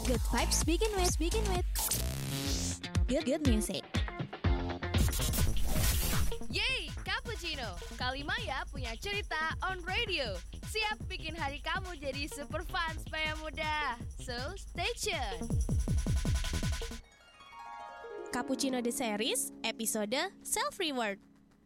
Good vibes begin with good music. Yeay, Cappuccino. Kali Maya punya cerita on radio. Siap bikin hari kamu jadi super fun supaya mudah. So, stay tuned. Cappuccino The Series, episode Self Reward.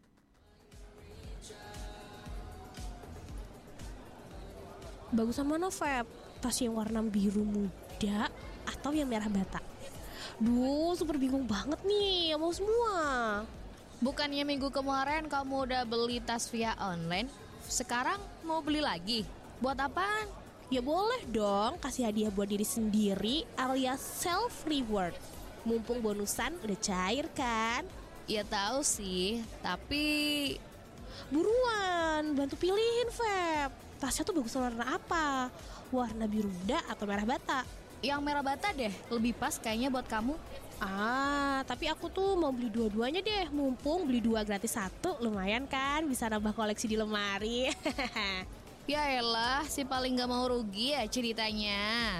Bagusan mana, Feb? Tas yang warna biru muda atau yang merah bata? Duh, super bingung banget nih, mau semua. Bukannya minggu kemarin kamu udah beli tas via online? Sekarang mau beli lagi? Buat apaan? Ya boleh dong, kasih hadiah buat diri sendiri alias self reward. Mumpung bonusan udah cair kan? Ya tahu sih, tapi Buruan, bantu pilihin, Feb. Tasnya tuh bagusan warna apa? Warna biru muda atau merah bata? yang merah bata deh, lebih pas kayaknya buat kamu. Tapi aku tuh mau beli dua-duanya deh. Mumpung beli 2 gratis 1, lumayan kan, bisa nambah koleksi di lemari. Ya elah, si paling gak mau rugi ya ceritanya.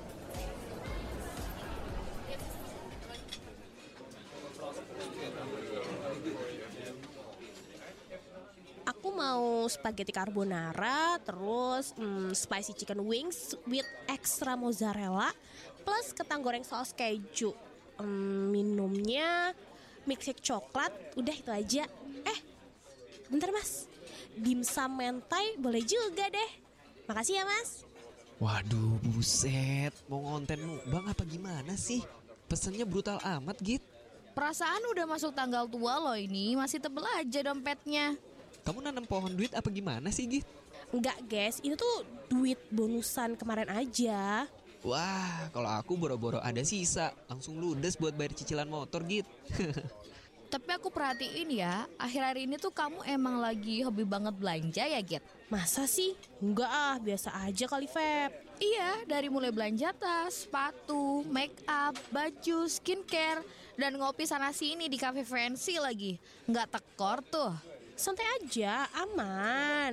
Aku mau spaghetti carbonara, terus spicy chicken wings with extra mozzarella, plus kentang goreng saus keju. Minumnya milkshake coklat, udah itu aja. Bentar mas, dimsum mentai boleh juga deh. Makasih ya mas. Waduh, buset. Mau ngonten mukbang apa gimana sih? Pesennya brutal amat, Git. Perasaan udah masuk tanggal tua loh ini, masih tebel aja dompetnya. Kamu nanam pohon duit apa gimana sih, Git? Enggak guys, ini tuh duit bonusan kemarin aja. Wah, kalau aku boro-boro ada sisa, langsung ludes buat bayar cicilan motor, Git. Tapi aku perhatiin ya, akhir-akhir ini tuh kamu emang lagi hobi banget belanja ya, Git? Masa sih? Enggak biasa aja kali Feb. Iya, dari mulai belanja tas, sepatu, make up, baju, skincare, dan ngopi sana sini di cafe fancy lagi. Nggak tekor tuh. Santai aja, aman.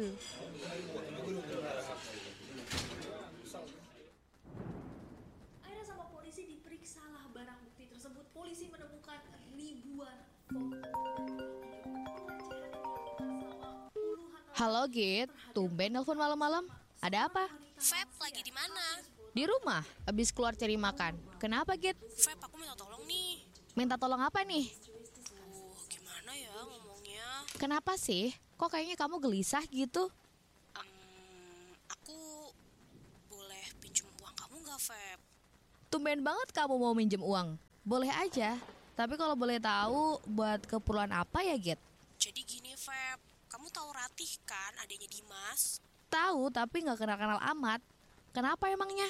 Akhirnya sama polisi diperiksalah barang bukti tersebut. Polisi menemukan ribuan foto. Halo Git, tumben nelfon malam-malam. Ada apa? Feb lagi di mana? Di rumah, abis keluar cari makan. Kenapa Git? Feb, aku minta tolong nih. Minta tolong apa nih? Gimana ya ngomongnya? Kenapa sih? Kok kayaknya kamu gelisah gitu? Aku boleh pinjam uang kamu nggak, Feb? Tumben banget kamu mau minjem uang. Boleh aja. Tapi kalau boleh tahu, buat keperluan apa ya Git? Jadi gini, Feb. Kamu tahu Ratih kan, adanya Dimas? Tahu, tapi nggak kenal-kenal amat. Kenapa emangnya?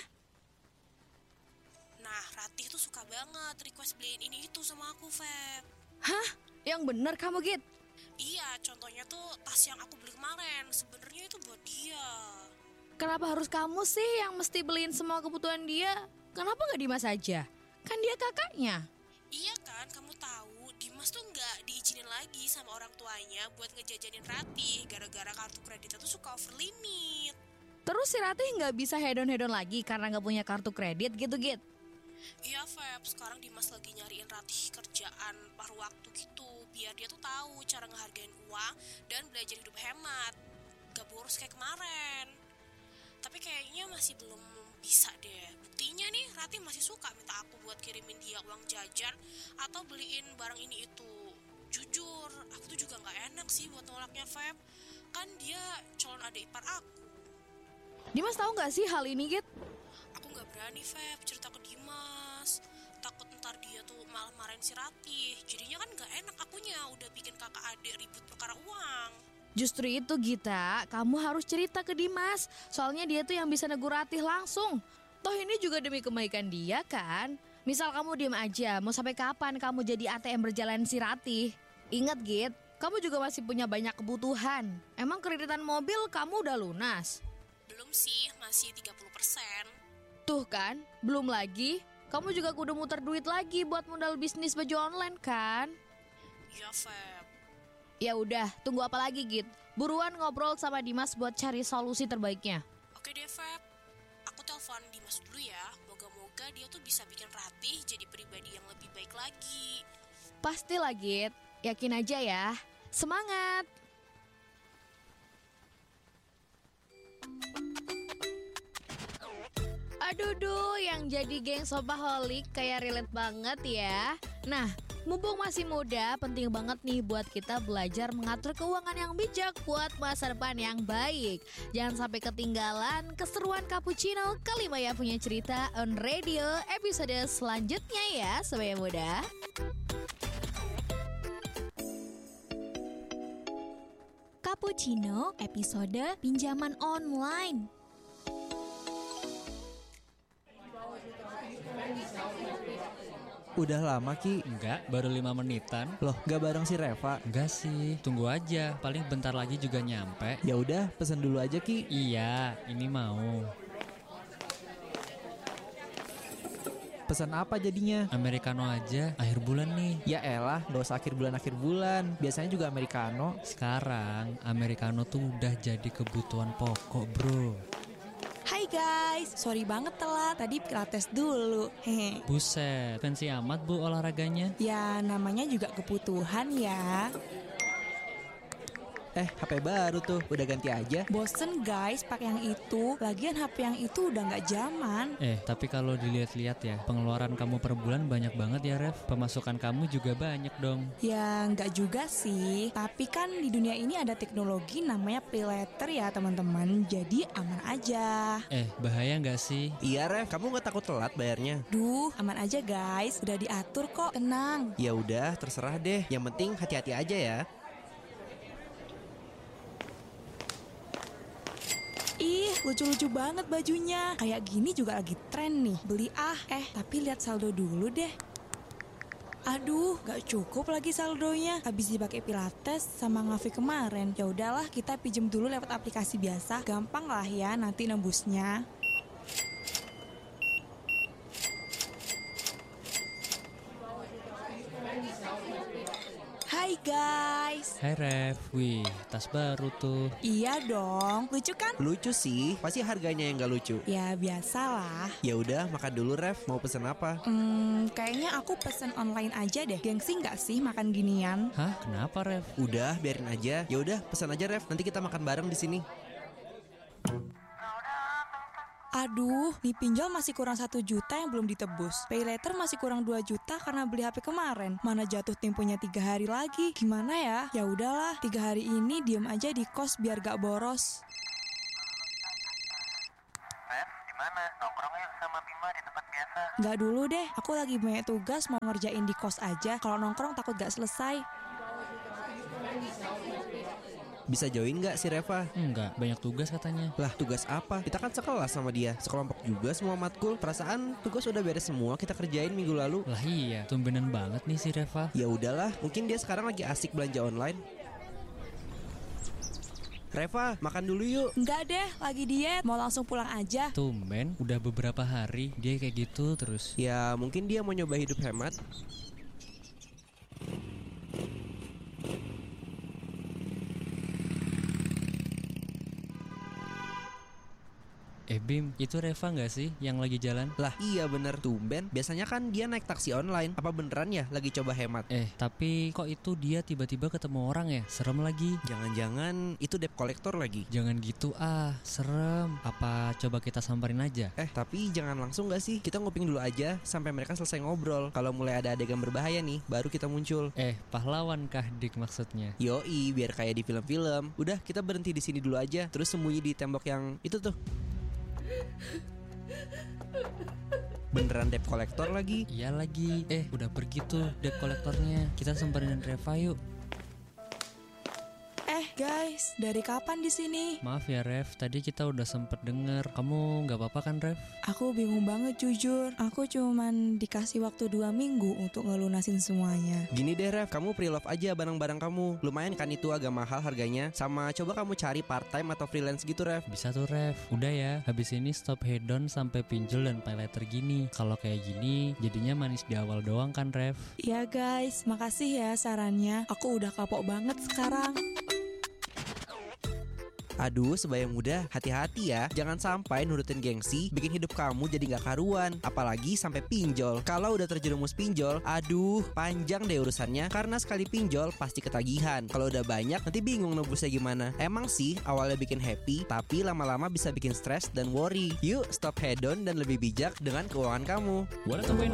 Nah, Ratih tuh suka banget request beliin ini itu sama aku, Feb. Hah? Yang bener kamu Git? Iya, contohnya tuh tas yang aku beli kemarin. Sebenarnya itu buat dia. Kenapa harus kamu sih yang mesti beliin semua kebutuhan dia? Kenapa nggak Dimas aja? Kan dia kakaknya. Iya kan, kamu tahu Dimas tuh nggak diizinin lagi sama orang tuanya buat ngejajanin Ratih gara-gara kartu kreditnya tuh suka over limit. Terus si Ratih nggak bisa hedon-hedon lagi karena nggak punya kartu kredit gitu Git? Iya Feb, sekarang Dimas lagi nyariin Ratih kerjaan paruh waktu gitu biar dia tuh tahu cara ngehargain uang dan belajar hidup hemat. Gak boros kayak kemarin. Tapi kayaknya masih belum bisa deh. Buktinya nih, Ratih masih suka minta aku buat kirimin dia uang jajan atau beliin barang ini itu. Jujur, aku tuh juga gak enak sih buat nolaknya, Feb. Kan dia calon adik ipar aku. Dimas tahu nggak sih hal ini Git? Aku gak berani, Feb, cerita ke Dimas. Takut ntar dia tuh malah marahin si Ratih. Jadinya kan gak enak akunya udah bikin kakak adik ribut perkara uang. Justru itu Gita, kamu harus cerita ke Dimas. Soalnya dia tuh yang bisa negur Ratih langsung. Toh ini juga demi kebaikan dia kan. Misal kamu diem aja, mau sampai kapan kamu jadi ATM berjalan si Ratih? Ingat Git, kamu juga masih punya banyak kebutuhan. Emang kreditan mobil kamu udah lunas? Belum sih, masih 30%. Tuh kan, belum lagi. Kamu juga kudu muter duit lagi buat modal bisnis baju online kan? Iya, Feb. Ya udah, tunggu apa lagi Git? Buruan ngobrol sama Dimas buat cari solusi terbaiknya. Oke deh, Feb. Aku telepon Dimas Dimas dulu ya. Moga-moga dia tuh bisa bikin Ratih jadi pribadi yang lebih baik lagi. Pasti lah Git, yakin aja ya. Semangat! Aduh, yang jadi geng Sobaholik kayak relate banget ya. Nah, mumpung masih muda, penting banget nih buat kita belajar mengatur keuangan yang bijak buat masa depan yang baik. Jangan sampai ketinggalan keseruan Cappuccino kali Maya punya cerita on radio episode selanjutnya ya, Sobat Muda. Cappuccino episode pinjaman online. Udah lama Ki? Enggak, baru 5 menitan. Loh, gak bareng si Reva? Enggak sih, tunggu aja. Paling bentar lagi juga nyampe. Ya udah, pesen dulu aja Ki. Iya, ini mau. Pesan apa jadinya? Americano aja, akhir bulan nih. Ya elah, gak usah akhir bulan. Biasanya juga americano. Sekarang, Americano tuh udah jadi kebutuhan pokok, bro. Hai guys, sorry banget telat. Tadi pilates dulu. Hehe. Buset, fancy amat bu olahraganya. Ya namanya juga kebutuhan ya. HP baru tuh, udah ganti aja. Bosen guys pakai yang itu. Lagian HP yang itu udah nggak zaman. Tapi kalau dilihat-lihat ya, pengeluaran kamu per bulan banyak banget ya, Rev. Pemasukan kamu juga banyak dong. Ya nggak juga sih. Tapi kan di dunia ini ada teknologi namanya pay later ya teman-teman. Jadi aman aja. Bahaya nggak sih? Iya Rev, kamu gak takut telat bayarnya? Duh, aman aja guys. Udah diatur kok, tenang. Ya udah, terserah deh. Yang penting hati-hati aja ya. Ih, lucu-lucu banget bajunya. Kayak gini juga lagi tren nih. Beli tapi lihat saldo dulu deh. Aduh, gak cukup lagi saldonya. Habis dipakai pilates sama ngafe kemarin. Ya udahlah, kita pinjem dulu lewat aplikasi biasa. Gampang lah ya nanti nembusnya. Hai guys. Hai Rev, wih tas baru tuh. Iya dong, lucu kan? Lucu sih, pasti harganya yang gak lucu. Ya biasalah. Ya udah, makan dulu Rev. Mau pesen apa? Kayaknya aku pesen online aja deh. Gengsi nggak sih makan ginian? Hah, kenapa Rev? Udah, biarin aja. Ya udah, pesan aja Rev. Nanti kita makan bareng di sini. Aduh, nih pinjol masih kurang 1 juta yang belum ditebus. Pay later masih kurang 2 juta karena beli HP kemarin. Mana jatuh temponya 3 hari lagi. Gimana ya? Ya udahlah, 3 hari ini diem aja di kos biar gak boros. Gimana? Nongkrong yuk sama Bima di tempat biasa. Gak dulu deh, aku lagi banyak tugas mau ngerjain di kos aja. Kalau nongkrong takut gak selesai. Bisa join gak si Reva? Enggak, banyak tugas katanya. Lah, tugas apa? Kita kan sekelas sama dia. Sekelompok juga semua matkul. Perasaan tugas udah beres semua kita kerjain minggu lalu. Lah iya, tumbenan banget nih si Reva. Ya udahlah, mungkin dia sekarang lagi asik belanja online. Reva, makan dulu yuk. Enggak deh, lagi diet. Mau langsung pulang aja. Tumben, udah beberapa hari dia kayak gitu terus. Ya, mungkin dia mau nyoba hidup hemat. Bim, itu Reva gak sih yang lagi jalan? Lah iya bener, tumben. Biasanya kan dia naik taksi online. Apa beneran ya lagi coba hemat? Tapi kok itu dia tiba-tiba ketemu orang ya? Serem lagi. Jangan-jangan itu debt collector lagi. Jangan gitu serem. Apa coba kita samperin aja? Tapi jangan langsung gak sih? Kita nguping dulu aja sampai mereka selesai ngobrol. Kalau mulai ada adegan berbahaya nih, baru kita muncul. Pahlawan kah dik maksudnya? Yoi, biar kayak di film-film. Udah, kita berhenti di sini dulu aja. Terus sembunyi di tembok yang itu tuh. Beneran debt collector lagi? Iya lagi. Udah pergi tuh debt collectornya. Kita samperin Reva yuk. Guys, dari kapan di sini? Maaf ya Rev, tadi kita udah sempet denger. Kamu nggak apa-apa kan Rev? Aku bingung banget jujur. Aku cuman dikasih waktu 2 minggu untuk ngelunasin semuanya. Gini deh Rev, kamu pre-love aja barang-barang kamu. Lumayan kan itu agak mahal harganya. Sama coba kamu cari part-time atau freelance gitu Rev. Bisa tuh Rev. Udah ya, habis ini stop hedon sampai pinjol dan pay later gini. Kalau kayak gini, jadinya manis di awal doang kan Rev? Iya guys, makasih ya sarannya. Aku udah kapok banget sekarang. Aduh, sebaya muda, hati-hati ya. Jangan sampai nurutin gengsi, bikin hidup kamu jadi gak karuan. Apalagi sampai pinjol. Kalau udah terjerumus pinjol, aduh, panjang deh urusannya. Karena sekali pinjol, pasti ketagihan. Kalau udah banyak, nanti bingung nebusnya gimana. Emang sih, awalnya bikin happy, tapi lama-lama bisa bikin stres dan worry. Yuk, stop hedon dan lebih bijak dengan keuangan kamu. 101.4